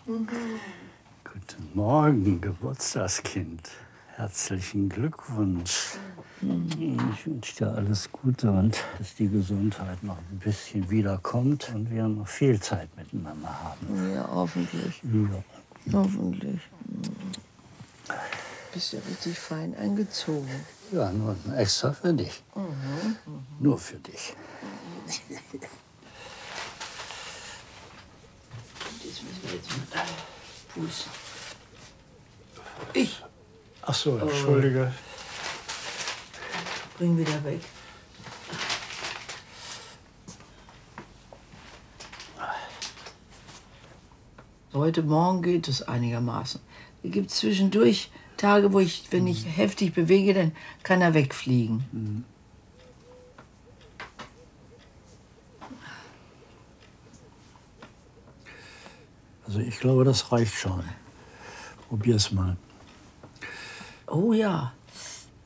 Guten Morgen, Geburtstagskind. Herzlichen Glückwunsch. Ich wünsche dir alles Gute und dass die Gesundheit noch ein bisschen wiederkommt und wir noch viel Zeit miteinander haben. Ja, hoffentlich. Ja. Hoffentlich. Bist ja richtig fein angezogen. Ja, nur extra für dich. Nur für dich. Das müssen wir jetzt mal pusten. Ich. Ach so, entschuldige. Bring wieder weg. Heute Morgen geht es einigermaßen. Es gibt zwischendurch Tage, wo ich, wenn ich heftig bewege, dann kann er wegfliegen. Also ich glaube, das reicht schon. Probier's mal. Oh ja.